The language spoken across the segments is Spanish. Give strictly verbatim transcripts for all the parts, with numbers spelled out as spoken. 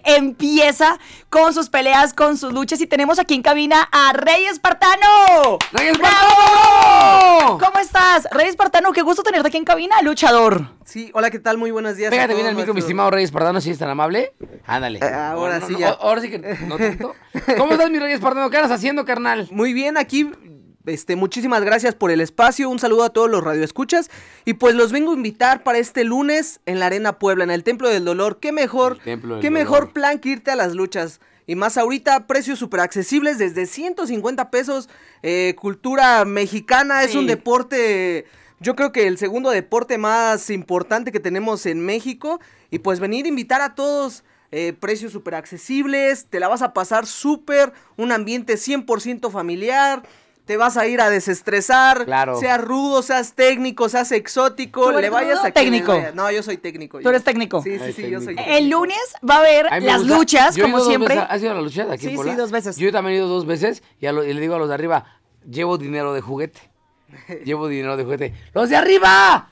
empieza con sus peleas, con sus luchas. Y tenemos aquí en cabina a Rey Espartano. ¡Rey Espartano! ¿Cómo estás? Rey Espartano, qué gusto tenerte aquí en cabina, luchador. Sí, hola, ¿qué tal? Muy buenos días. Pégate bien al micro, mi estimado Rey Espartano, si es tan amable. Ándale. Eh, ahora no, sí no, ya. No, ahora sí que no tanto. ¿Cómo estás, mi Rey Espartano? ¿Qué andas haciendo, carnal? Muy bien, aquí, este, muchísimas gracias por el espacio. Un saludo a todos los radioescuchas. Y pues los vengo a invitar para este lunes en la Arena Puebla, en el Templo del Dolor. Qué mejor, qué dolor. mejor plan que irte a las luchas. Y más ahorita, precios súper accesibles, desde ciento cincuenta pesos, eh, cultura mexicana, sí. Es un deporte, yo creo que el segundo deporte más importante que tenemos en México, y pues venir a invitar a todos, eh, precios súper accesibles, te la vas a pasar súper, un ambiente cien por ciento familiar, te vas a ir a desestresar, claro. Seas rudo, seas técnico, seas exótico, le vayas a técnico. Vaya. No, yo soy técnico. ¿Tú yo. eres técnico? Sí, sí, Ay, sí, técnico. yo soy técnico. El lunes va a haber las gusta. luchas, Yo he como ido siempre. Dos veces. ¿Has ido a la lucha de aquí Sí, en Puebla? sí, dos veces. Yo también he ido dos veces y, a lo, y le digo a los de arriba, llevo dinero de juguete. Llevo dinero de juguete. ¡Los de arriba!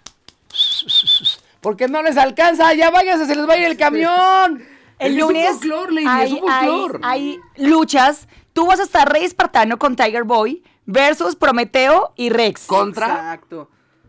Porque no les alcanza, ya váyanse, se les va a ir el camión. El es lunes un folclor, lady, hay, es un folclor. hay, hay luchas. Tú vas a estar Rey Espartano con Tiger Boy versus Prometeo y Rex. ¿Contra? Exacto.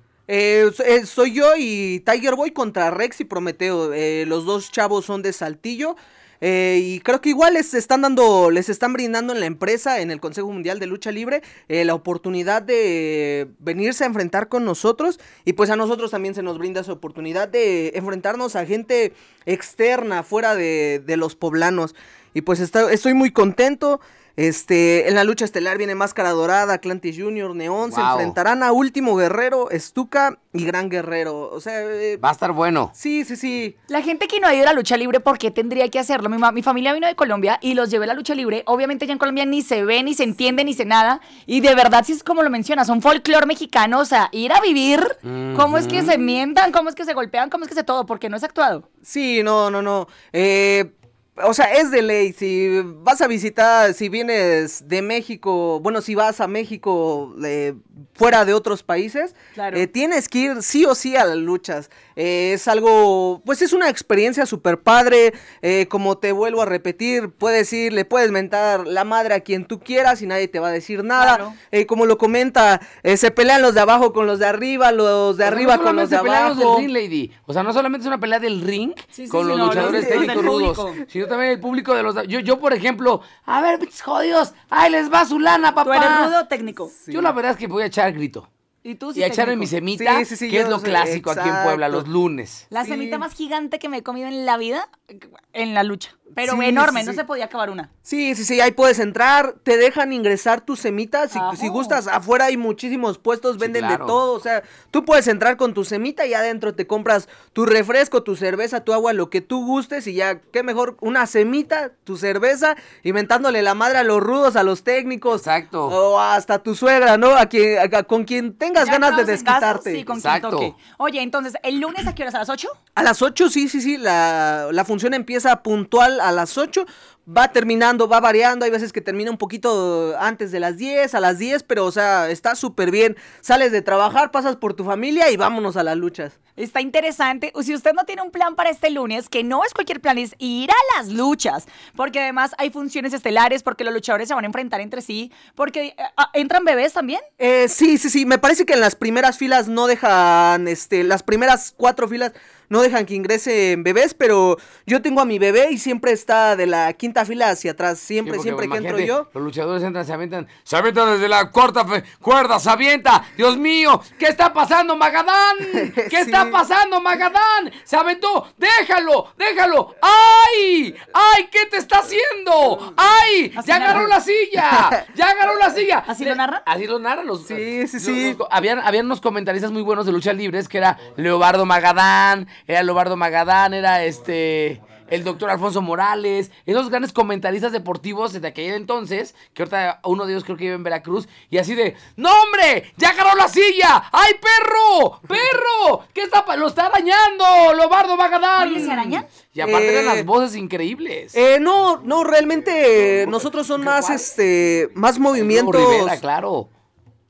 Eh, eh, soy yo y Tiger Boy contra Rex y Prometeo. Eh, los dos chavos son de Saltillo. Eh, y creo que igual les están dando, les están brindando en la empresa, en el Consejo Mundial de Lucha Libre, eh, la oportunidad de venirse a enfrentar con nosotros. Y pues a nosotros también se nos brinda esa oportunidad de enfrentarnos a gente externa, fuera de, de los poblanos. Y pues está, estoy muy contento. Este, en la lucha estelar viene Máscara Dorada, Atlantis Junior, Neón, wow. Se enfrentarán a Último Guerrero, Stuka y Gran Guerrero. O sea, eh, va a estar bueno. Sí, sí, sí. La gente que no ha ido a la lucha libre, ¿por qué tendría que hacerlo? Mi, mi familia vino de Colombia y los llevé a la lucha libre. Obviamente ya en Colombia ni se ve, ni se entiende, ni se nada. Y de verdad, si es como lo mencionas, un folclore mexicano, o sea, ir a vivir, mm-hmm. ¿Cómo es que se mientan? ¿Cómo es que se golpean? ¿Cómo es que se todo? Porque no es actuado. Sí, no, no, no. Eh... O sea, es de ley, si vas a visitar, si vienes de México, bueno, si vas a México eh, fuera de otros países, claro. eh, tienes que ir sí o sí a las luchas. Eh, es algo, pues es una experiencia súper padre, eh, como te vuelvo a repetir, puedes ir, le puedes mentar la madre a quien tú quieras y nadie te va a decir nada. Claro. Eh, como lo comenta, eh, se pelean los de abajo con los de arriba, los de o arriba sea, no con los de abajo. Los del ring, lady. O sea, no solamente es una pelea del ring sí, sí, con sí, los no, luchadores los técnicos rudos, sino también el público de los... Yo, yo por ejemplo, a ver, jodidos, ahí les va su lana, papá. ¿Tú eres rudo técnico? Sí. Yo la verdad es que voy a echar grito. ¿Y tú sí y a echarme mi semita, sí, sí, sí, que es lo sé, clásico exacto. Aquí en Puebla, los lunes. La sí. semita más gigante que me he comido en la vida, en la lucha. Pero sí, enorme, sí, sí. No se podía acabar una. Sí, sí, sí, ahí puedes entrar, te dejan ingresar tu semita, si, si gustas, afuera hay muchísimos puestos, venden sí, claro. de todo, o sea, tú puedes entrar con tu semita y adentro te compras tu refresco, tu cerveza, tu agua, lo que tú gustes y ya, qué mejor, una semita, tu cerveza, inventándole la madre a los rudos, a los técnicos. Exacto. O hasta tu suegra, ¿no? A quien, a, con quien tengas ya ganas de desquitarte. Caso, sí, con exacto. Quien toque. Oye, entonces, ¿el lunes a qué horas? ¿A las ocho? A las ocho, sí, sí, sí, la, la función empieza puntual a las ocho, va terminando, va variando, hay veces que termina un poquito antes de las diez, a las diez, pero o sea, está súper bien, sales de trabajar, pasas por tu familia y vámonos a las luchas. Está interesante, si usted no tiene un plan para este lunes, que no es cualquier plan, es ir a las luchas, porque además hay funciones estelares, porque los luchadores se van a enfrentar entre sí, porque uh, ¿entran bebés también? Eh, sí, sí, sí, me parece que en las primeras filas no dejan, este, las primeras cuatro filas no dejan que ingresen bebés, pero yo tengo a mi bebé y siempre está de la quinta fila hacia atrás, siempre, sí, siempre que entro yo. Los luchadores entran, se avientan, se avientan desde la cuarta fe, cuerda, se avienta, Dios mío, ¿qué está pasando, Magadán? ¿Qué sí. está pasando, Magadán? Se aventó, déjalo, déjalo, ¡ay! ¡Ay! ¿Qué te está haciendo? ¡Ay! ¡Ya agarró la silla! ¡Ya agarró la silla! ¿Así lo narran? Así lo narran los... Sí, sí, sí. Los, los, habían, habían unos comentaristas muy buenos de lucha libres que era Leobardo Magadán, era Leobardo Magadán, era este... el doctor Alfonso Morales, esos grandes comentaristas deportivos de aquel entonces, que ahorita uno de ellos creo que vive en Veracruz, y así de, ¡no, hombre! ¡Ya agarró la silla! ¡Ay, perro! ¡Perro! ¿Qué está? ¡Lo está arañando! ¡Leobardo Magadán! ¿Oye, se arañan? Y aparte eh, eran las voces increíbles. Eh, no, no, realmente nosotros son más, este, más movimientos. Rivera, claro.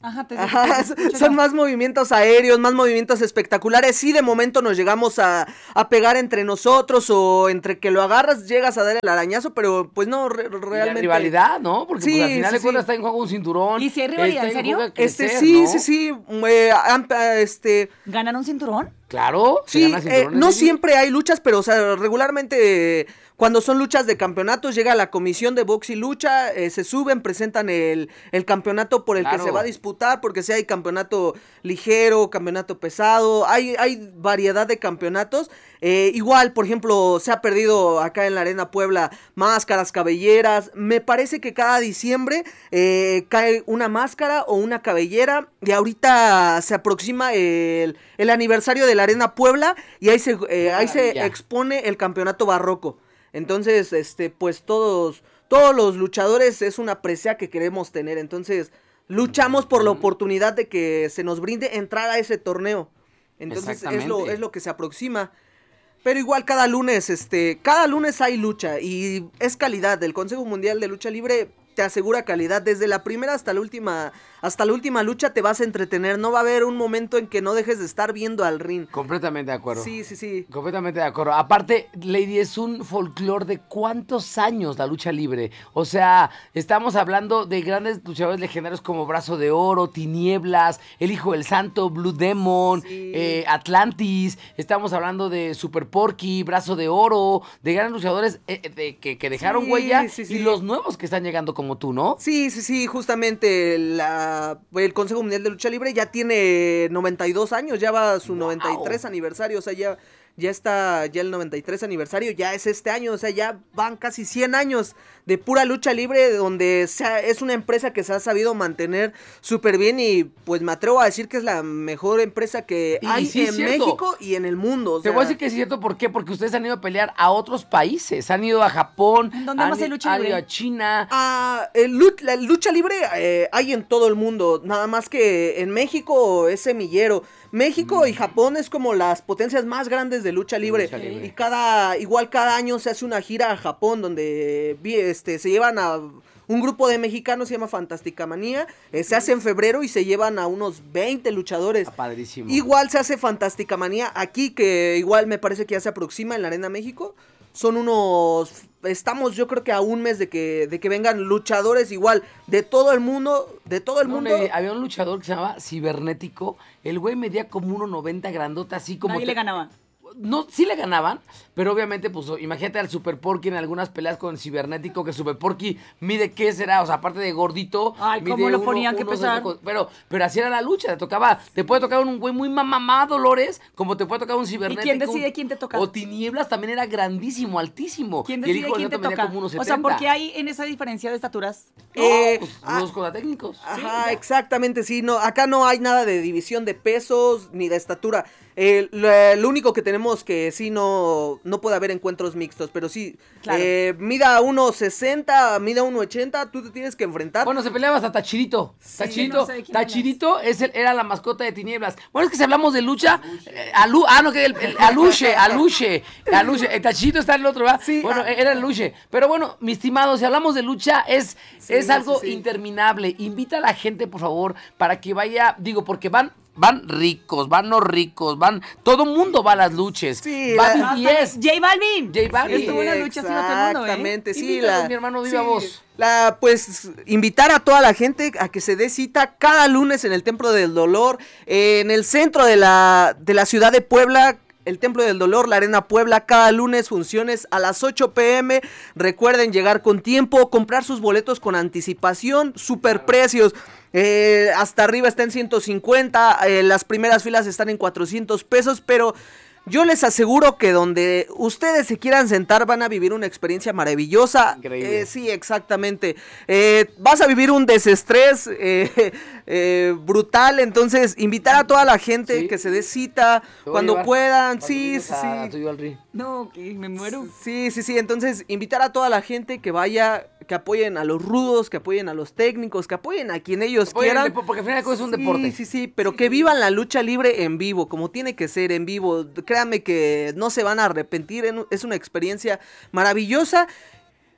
Ajá, te Ajá, te escucho son yo. más movimientos aéreos, más movimientos espectaculares. Sí, de momento nos llegamos a, a pegar entre nosotros o entre que lo agarras, llegas a dar el arañazo, pero pues no, re- Y la realmente. rivalidad, ¿no? Porque Sí, pues, al final sí, de cuentas sí. está en juego un cinturón. ¿Y si hay rivalidad, está en serio? juego a Este, crecer, sí, ¿no? sí, sí. eh, am- ah, este. ¿Ganan un cinturón? Claro, se Sí, gana eh, cinturones, no Lady. siempre hay luchas, pero o sea, regularmente eh, cuando son luchas de campeonatos llega la comisión de box y lucha, eh, se suben, presentan el, el campeonato por el que Claro. se va a disputar, porque si hay campeonato ligero, campeonato pesado, hay, hay variedad de campeonatos. Eh, igual, por ejemplo, se ha perdido acá en la Arena Puebla máscaras, cabelleras. Me parece que cada diciembre eh, cae una máscara o una cabellera. Y ahorita se aproxima el, el aniversario de la Arena Puebla. Y ahí se, eh, ahí se maravilla. expone el campeonato barroco. Entonces, este, pues todos, todos los luchadores es una presea que queremos tener. Entonces, luchamos por la oportunidad de que se nos brinde entrar a ese torneo. Entonces, es lo, Exactamente. es lo que se aproxima. Pero igual cada lunes, este, cada lunes hay lucha y es calidad. El Consejo Mundial de Lucha Libre te asegura calidad. Desde la primera hasta la última, hasta la última lucha te vas a entretener. No va a haber un momento en que no dejes de estar viendo al ring. Completamente de acuerdo. Sí, sí, sí. Completamente de acuerdo. Aparte, Lady, es un folclore de cuántos años la lucha libre. O sea, estamos hablando de grandes luchadores legendarios como Brazo de Oro, Tinieblas, El Hijo del Santo, Blue Demon, Sí. eh, Atlantis. Estamos hablando de Super Porky, Brazo de Oro, de grandes luchadores eh, eh, de- que, que dejaron Sí, huella sí, y sí. los nuevos que están llegando como tú, ¿no? Sí, sí, sí, justamente la, el Consejo Mundial de Lucha Libre ya tiene noventa y dos años, ya va a su Wow. noventa y tres aniversario, o sea, ya, ya está ya el noventa y tres aniversario, ya es este año, o sea, ya van casi cien años de pura lucha libre, donde se ha- es una empresa que se ha sabido mantener súper bien y pues me atrevo a decir que es la mejor empresa que Y hay sí, es en cierto. México y en el mundo. O Te sea, voy a decir que es cierto, ¿por qué? Porque ustedes han ido a pelear a otros países. Han ido a Japón, ¿En dónde han, más hay i- lucha han libre? ido a China. Ah, el lu- la lucha libre eh, hay en todo el mundo, nada más que en México es semillero. México y Japón es como las potencias más grandes de lucha libre. lucha libre. Y cada, igual cada año se hace una gira a Japón donde vi- este, se llevan a un grupo de mexicanos, se llama Fantástica Manía. eh, se hace en febrero y se llevan a unos veinte luchadores. Ah, padrísimo. Igual se hace Fantástica Manía aquí, que igual me parece que ya se aproxima en la Arena México. Son unos... Estamos yo creo que a un mes de que, de que vengan luchadores igual de todo el mundo, de todo el No, mundo. le- había un luchador que se llamaba Cibernético. El güey medía como uno noventa grandota, así como... Nadie te- le ganaba. No, sí le ganaban, pero obviamente, pues, imagínate al Super Porky en algunas peleas con el Cibernético, que Super Porky mide, ¿qué será? O sea, aparte de gordito, Ay, mide ¿cómo lo uno- ponían que unos pesar? centímetros, Pero, pero así era la lucha, te tocaba, te puede tocar un güey muy mamá Dolores, como te puede tocar un Cibernético. quién decide quién te toca? O Tinieblas también era grandísimo, altísimo. ¿Quién Y el decide hijo del quién te Santo medía toca? como uno O sea, setenta. ¿por qué hay en esa diferencia de estaturas? No, Eh, pues, ah, los codatécnicos. Ajá, Sí, ya. exactamente, sí, no, acá no hay nada de división de pesos ni de estatura. Eh, lo, lo único que tenemos que sí no, no puede haber encuentros mixtos, pero sí, Claro. eh, mida uno sesenta, mida uno ochenta, tú te tienes que enfrentar. Bueno, se peleaba hasta Tachirito. Tachirito, no sé de quién Tachirito es el, era la mascota de Tinieblas. Bueno, es que si hablamos de lucha, eh, Alu, ah, no, que el, el Aluche, Aluche, Aluche. El Tachirito está en el otro, ¿verdad? Sí, Bueno, ah. era el Aluche. Pero bueno, mi estimado, si hablamos de lucha, es, Sí, es algo sí, sí. interminable. Invita a la gente, por favor, para que vaya, digo, porque van... Van ricos, van no ricos, van... Todo mundo va a las luchas. Sí, va la- B T S. J Balvin. J Balvin. Estuvo en las luchas, iba todo el mundo, ¿eh? Exactamente, sí, Invítalos, la, mi hermano, viva sí, voz. La, pues, invitar a toda la gente a que se dé cita cada lunes en el Templo del Dolor, eh, en el centro de la, de la ciudad de Puebla. El Templo del Dolor, la Arena Puebla, cada lunes funciones a las ocho pm. Recuerden llegar con tiempo, comprar sus boletos con anticipación, super precios. Eh, hasta arriba está en ciento cincuenta, eh, las primeras filas están en cuatrocientos pesos, pero yo les aseguro que donde ustedes se quieran sentar van a vivir una experiencia maravillosa. Increíble. Eh, sí, exactamente. Eh, vas a vivir un desestrés eh, eh, brutal, entonces invitar a toda la gente Sí. que se dé cita Te voy a cuando llevar puedan. cuando Sí, llegues sí, a- sí. tú y yo al ring. No, que me muero. Sí, sí, sí. Entonces, invitar a toda la gente que vaya, que apoyen a los rudos, que apoyen a los técnicos, que apoyen a quien ellos Oye, el quieran. depo- porque al final de cuentas es un Sí, deporte. Sí, sí, pero que vivan la lucha libre en vivo, como tiene que ser en vivo. Créanme que no se van a arrepentir, en- es una experiencia maravillosa.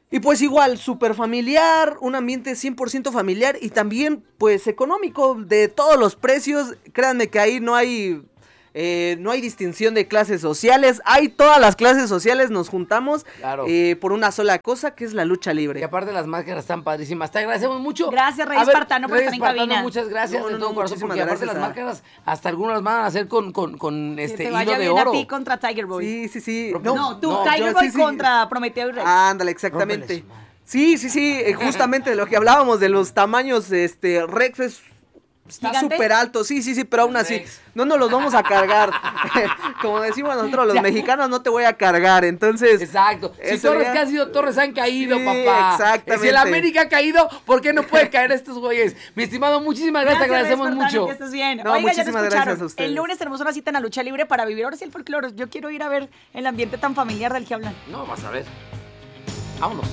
Y pues igual, súper familiar, un ambiente cien por ciento familiar y también pues económico, de todos los precios. Créanme que ahí no hay... Eh, no hay distinción de clases sociales, hay todas las clases sociales, nos juntamos Claro. eh, por una sola cosa, que es la lucha libre. Y aparte las máscaras están padrísimas. Te agradecemos mucho. Gracias, Rey A ver, Espartano, por Rey estar en Espartano, cabina. muchas gracias No, de no, todo no, corazón, muchísimas porque aparte las gracias a- máscaras hasta algunas van a hacer con, con, con Que este te hilo vaya de bien oro. a ti contra Tiger Boy. Sí, sí, sí. No, No, tú, no, Tiger yo Boy sí, sí. contra Prometeo y Rex. Ándale, exactamente. Rómpele su madre. Sí, sí, sí, eh, justamente de lo que hablábamos de los tamaños, este, Rex es... Está ¿Gigante? súper alto, sí, sí, sí, pero aún así, Rex. no nos los vamos a cargar. Como decimos nosotros los mexicanos, no te voy a cargar, entonces... Exacto. Si eso torres ya- que han sido torres han caído, Sí, papá. exactamente. Si el América ha caído, ¿por qué no puede caer estos güeyes? Mi estimado, muchísimas gracias, te agradecemos Rey Espartano, mucho. que estés bien. No, Oiga, ya te muchísimas gracias escucharon. a ustedes. El lunes tenemos una cita en la lucha libre para vivir ahora sí el folclore. Yo quiero ir a ver el ambiente tan familiar del que hablan. No, vas a ver. Vámonos.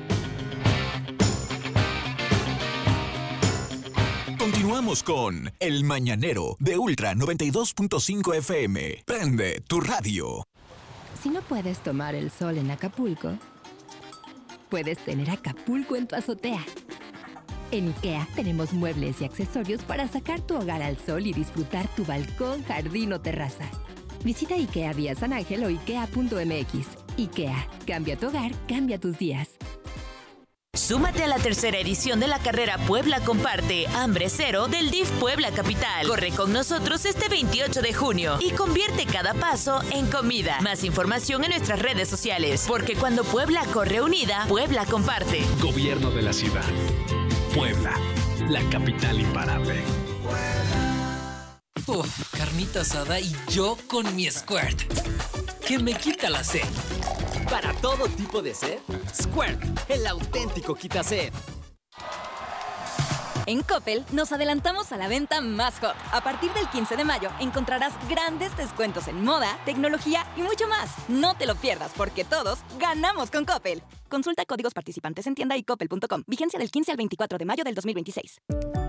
Continuamos con El Mañanero de Ultra noventa y dos punto cinco F M. Prende tu radio. Si no puedes tomar el sol en Acapulco, puedes tener Acapulco en tu azotea. En IKEA tenemos muebles y accesorios para sacar tu hogar al sol y disfrutar tu balcón, jardín o terraza. Visita IKEA vía San Ángel o ikea punto m x. IKEA, cambia tu hogar, cambia tus días. Súmate a la tercera edición de la carrera Puebla Comparte Hambre Cero del D I F Puebla Capital. Corre con nosotros este veintiocho de junio y convierte cada paso en comida. Más información en nuestras redes sociales, porque cuando Puebla corre unida, Puebla comparte. Gobierno de la ciudad. Puebla, la capital imparable. Uf, carnita asada y yo con mi Squirt, que me quita la sed. Para todo tipo de sed, Squirt, el auténtico quita-sed. En Coppel nos adelantamos a la venta más hot. A partir del quince de mayo encontrarás grandes descuentos en moda, tecnología y mucho más. No te lo pierdas porque todos ganamos con Coppel. Consulta códigos participantes en tienda y coppel punto com. Vigencia del quince al veinticuatro de mayo del dos mil veintiséis.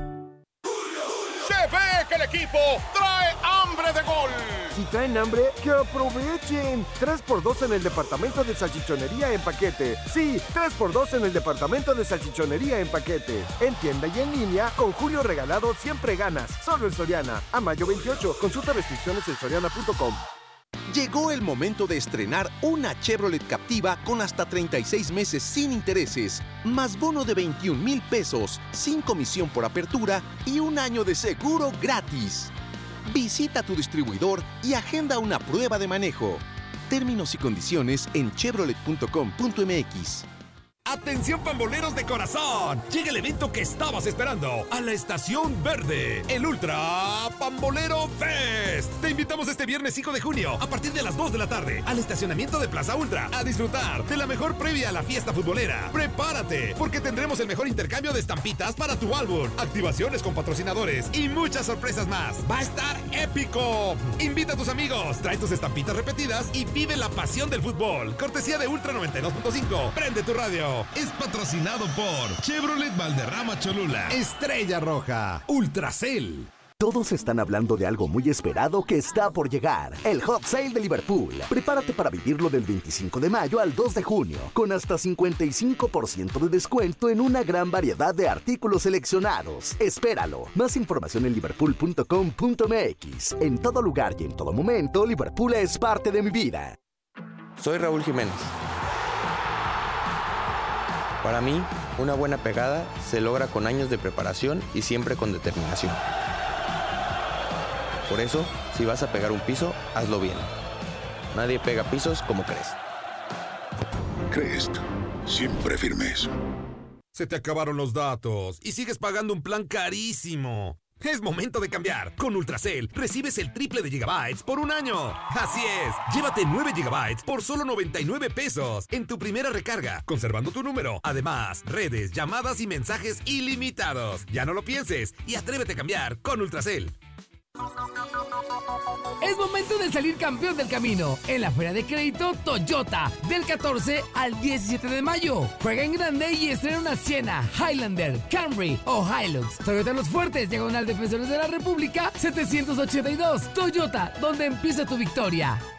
Se ve que el equipo trae hambre de gol. Si traen hambre, que aprovechen. tres por dos en el departamento de salchichonería en paquete. Sí, tres por dos en el departamento de salchichonería en paquete. En tienda y en línea, con Julio Regalado siempre ganas. Solo en Soriana. A mayo veintiocho. Consulta restricciones en soriana punto com. Llegó el momento de estrenar una Chevrolet Captiva con hasta treinta y seis meses sin intereses, más bono de veintiún mil pesos, sin comisión por apertura y un año de seguro gratis. Visita tu distribuidor y agenda una prueba de manejo. Términos y condiciones en chevrolet punto com punto m x. Atención pamboleros de corazón, llega el evento que estabas esperando a la Estación Verde, el Ultra Pambolero Fest. Te invitamos este viernes cinco de junio a partir de las dos de la tarde al estacionamiento de Plaza Ultra a disfrutar de la mejor previa a la fiesta futbolera. Prepárate porque tendremos el mejor intercambio de estampitas para tu álbum, activaciones con patrocinadores y muchas sorpresas más. Va a estar épico. Invita a tus amigos, trae tus estampitas repetidas y vive la pasión del fútbol. Cortesía de Ultra noventa y dos punto cinco. Prende tu radio. Es patrocinado por Chevrolet Valderrama Cholula, Estrella Roja, Ultracel. Todos están hablando de algo muy esperado que está por llegar, el Hot Sale de Liverpool. Prepárate para vivirlo del veinticinco de mayo al dos de junio, con hasta cincuenta y cinco por ciento de descuento en una gran variedad de artículos seleccionados. Espéralo. Más información en liverpool punto com punto m x. En todo lugar y en todo momento, Liverpool es parte de mi vida. Soy Raúl Jiménez. Para mí, una buena pegada se logra con años de preparación y siempre con determinación. Por eso, si vas a pegar un piso, hazlo bien. Nadie pega pisos como Crest. Crest, siempre firmes. Se te acabaron los datos y sigues pagando un plan carísimo. Es momento de cambiar. Con Ultracel recibes el triple de gigabytes por un año. Así es, llévate nueve gigabytes por solo noventa y nueve pesos en tu primera recarga, conservando tu número. Además, redes, llamadas y mensajes ilimitados. Ya no lo pienses y atrévete a cambiar con Ultracel. Es momento de salir campeón del camino en la Feria de Crédito Toyota del catorce al diecisiete de mayo. Juega en grande y estrena una Siena, Highlander, Camry o Hilux. Toyota Los Fuertes, diagonal Defensores de la República, setecientos ochenta y dos. Toyota, donde empieza tu victoria.